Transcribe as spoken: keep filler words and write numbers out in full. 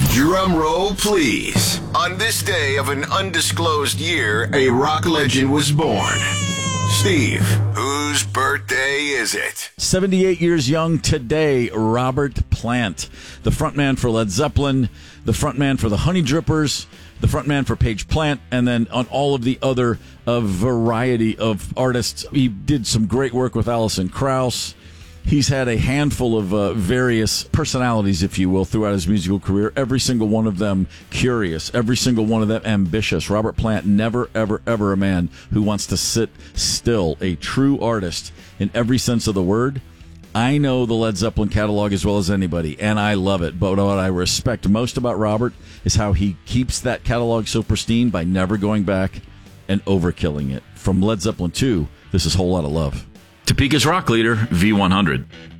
Drum roll, please. On this day of an undisclosed year, a rock legend was born. Steve, whose birthday is it? seventy-eight years young today, Robert Plant, the frontman for Led Zeppelin, the frontman for the Honey Drippers, the frontman for Page Plant, and then on all of the other uh, variety of artists. He did some great work with Alison Krauss. He's had a handful of uh, various personalities, if you will, throughout his musical career. Every single one of them curious. Every single one of them ambitious. Robert Plant, never, ever, ever a man who wants to sit still. A true artist in every sense of the word. I know the Led Zeppelin catalog as well as anybody, and I love it. But what I respect most about Robert is how he keeps that catalog so pristine by never going back and overkilling it. From Led Zeppelin two, this is Whole Lotta Love. Topeka's rock leader, V one hundred.